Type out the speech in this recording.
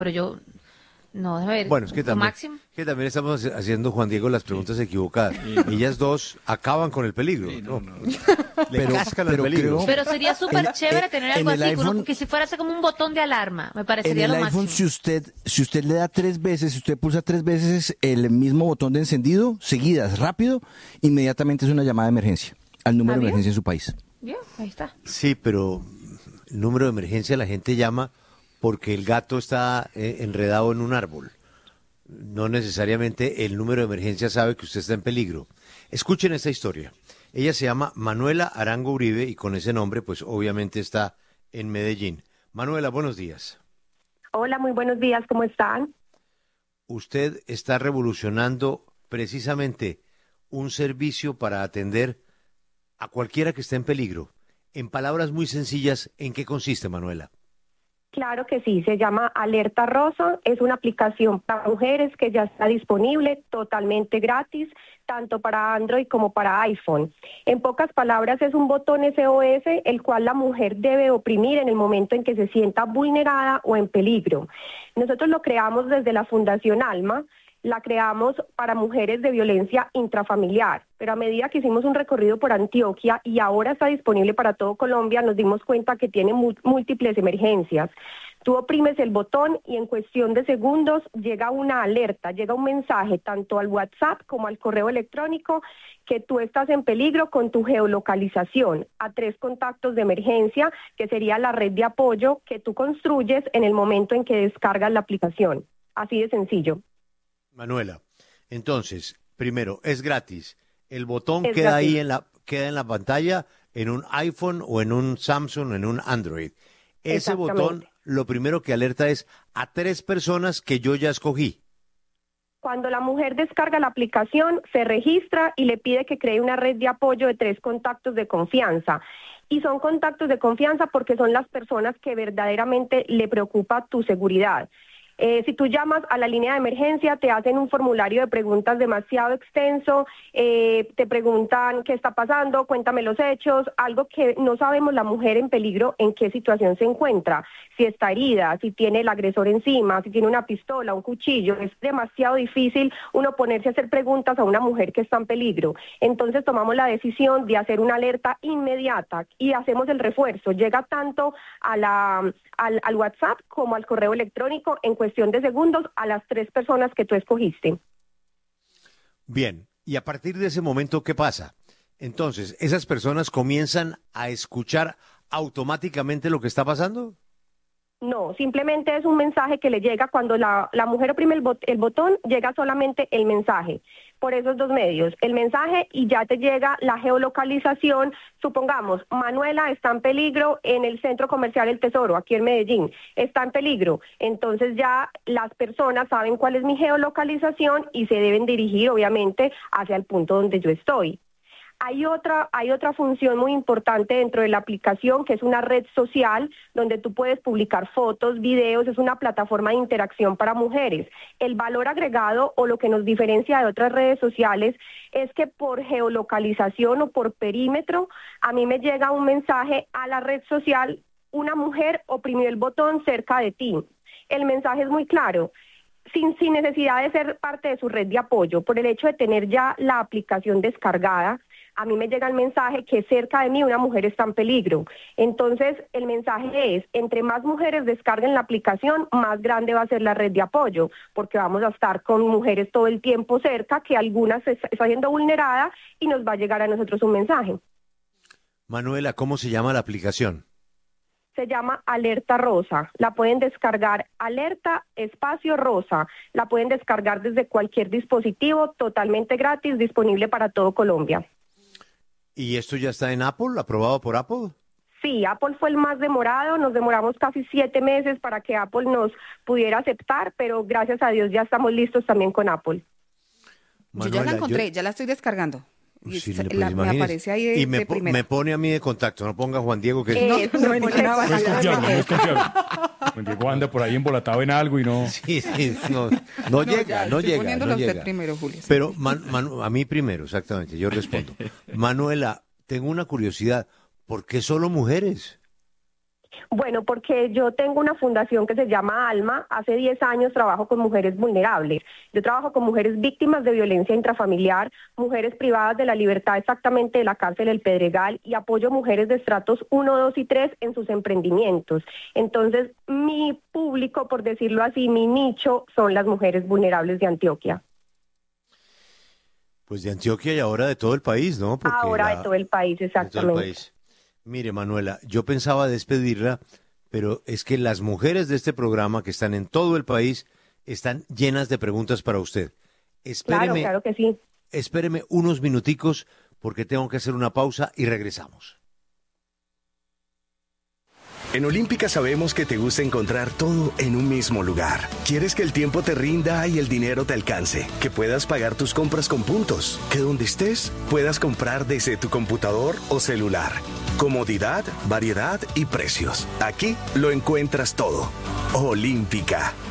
pero yo, no, a ver, Bueno, es Máximo. que también estamos haciendo, Juan Diego, las preguntas equivocadas. Ellas dos acaban con el peligro, ¿no? Le cascan al peligro. Pero sería súper chévere tener algo así, que si fuera como un botón de alarma, me parecería lo máximo. En el iPhone, si usted le da 3 veces, si usted pulsa 3 veces el mismo botón de encendido, seguidas, rápido, inmediatamente es una llamada de emergencia al número de emergencia en su país. Bien, ahí está. Sí, pero el número de emergencia la gente llama porque el gato está enredado en un árbol. No necesariamente el número de emergencia sabe que usted está en peligro. Escuchen esta historia. Ella se llama Manuela Arango Uribe y con ese nombre, pues obviamente está en Medellín. Manuela, buenos días. Hola, muy buenos días, ¿cómo están? Usted está revolucionando precisamente un servicio para atender a cualquiera que esté en peligro. En palabras muy sencillas, ¿en qué consiste, Manuela? Claro que sí, se llama Alerta Rosa, es una aplicación para mujeres que ya está disponible, totalmente gratis, tanto para Android como para iPhone. En pocas palabras, es un botón SOS, el cual la mujer debe oprimir en el momento en que se sienta vulnerada o en peligro. Nosotros lo creamos desde la Fundación Alma, la creamos para mujeres de violencia intrafamiliar, pero a medida que hicimos un recorrido por Antioquia y ahora está disponible para todo Colombia, nos dimos cuenta que tiene múltiples emergencias. Tú oprimes el botón y en cuestión de segundos llega una alerta, llega un mensaje tanto al WhatsApp como al correo electrónico que tú estás en peligro con tu geolocalización a 3 contactos de emergencia, que sería la red de apoyo que tú construyes en el momento en que descargas la aplicación. Así de sencillo. Manuela, entonces, primero, es gratis. El botón Es queda gratis. ahí queda en la pantalla, en un iPhone o en un Samsung, en un Android. Ese botón, lo primero que alerta es a 3 personas que yo ya escogí. Cuando la mujer descarga la aplicación, se registra y le pide que cree una red de apoyo de 3 contactos de confianza. Y son contactos de confianza porque son las personas que verdaderamente le preocupa tu seguridad. Si tú llamas a la línea de emergencia, te hacen un formulario de preguntas demasiado extenso, te preguntan qué está pasando, cuéntame los hechos, algo que no sabemos la mujer en peligro, en qué situación se encuentra, si está herida, si tiene el agresor encima, si tiene una pistola, un cuchillo. Es demasiado difícil uno ponerse a hacer preguntas a una mujer que está en peligro. Entonces tomamos la decisión de hacer una alerta inmediata y hacemos el refuerzo. Llega tanto al WhatsApp como al correo electrónico en cuestión de segundos a las 3 personas que tú escogiste. Bien, y a partir de ese momento, ¿qué pasa? Entonces, ¿esas personas comienzan a escuchar automáticamente lo que está pasando? No, simplemente es un mensaje que le llega cuando la mujer oprime el botón, llega solamente el mensaje. Por esos 2 medios, el mensaje y ya te llega la geolocalización. Supongamos, Manuela está en peligro en el Centro Comercial El Tesoro, aquí en Medellín, está en peligro. Entonces ya las personas saben cuál es mi geolocalización y se deben dirigir, obviamente, hacia el punto donde yo estoy. Hay otra función muy importante dentro de la aplicación, que es una red social donde tú puedes publicar fotos, videos. Es una plataforma de interacción para mujeres. El valor agregado o lo que nos diferencia de otras redes sociales es que por geolocalización o por perímetro, a mí me llega un mensaje a la red social: una mujer oprimió el botón cerca de ti. El mensaje es muy claro. Sin necesidad de ser parte de su red de apoyo, por el hecho de tener ya la aplicación descargada, a mí me llega el mensaje que cerca de mí una mujer está en peligro. Entonces, el mensaje es: entre más mujeres descarguen la aplicación, más grande va a ser la red de apoyo, porque vamos a estar con mujeres todo el tiempo cerca, que algunas se está siendo vulnerada y nos va a llegar a nosotros un mensaje. Manuela, ¿cómo se llama la aplicación? Se llama Alerta Rosa. La pueden descargar, Alerta Espacio Rosa. La pueden descargar desde cualquier dispositivo, totalmente gratis, disponible para todo Colombia. ¿Y esto ya está en Apple, aprobado por Apple? Sí, Apple fue el más demorado, nos demoramos casi 7 meses para que Apple nos pudiera aceptar, pero gracias a Dios ya estamos listos también con Apple. Manuela, yo ya la encontré, ya la estoy descargando. Y Sí, me aparece ahí y de primera. me pone a mí de contacto, no ponga Juan Diego que No, No, me pone una No es barrera. confiable, no es confiable. Juan Diego anda por ahí embolatado en algo y no. sí, no No, llega, ya, no estoy llega, poniéndolo no a usted llega. primero, Julio. Pero a mí primero, exactamente, yo respondo. Manuela, tengo una curiosidad, ¿por qué solo mujeres? Bueno, porque yo tengo una fundación que se llama Alma. Hace 10 años trabajo con mujeres vulnerables. Yo trabajo con mujeres víctimas de violencia intrafamiliar, mujeres privadas de la libertad exactamente de la cárcel El Pedregal, y apoyo mujeres de estratos 1, 2 y 3 en sus emprendimientos. Entonces, mi público, por decirlo así, mi nicho, son las mujeres vulnerables de Antioquia. Pues de Antioquia y ahora de todo el país, ¿no? Porque ahora de todo el país, exactamente. De todo el país. Mire, Manuela, yo pensaba despedirla, pero es que las mujeres de este programa que están en todo el país están llenas de preguntas para usted. Espéreme, claro que sí. Espéreme unos minuticos porque tengo que hacer una pausa y regresamos. En Olímpica sabemos que te gusta encontrar todo en un mismo lugar. Quieres que el tiempo te rinda y el dinero te alcance, que puedas pagar tus compras con puntos, que donde estés puedas comprar desde tu computador o celular. Comodidad, variedad y precios. Aquí lo encuentras todo. Olímpica.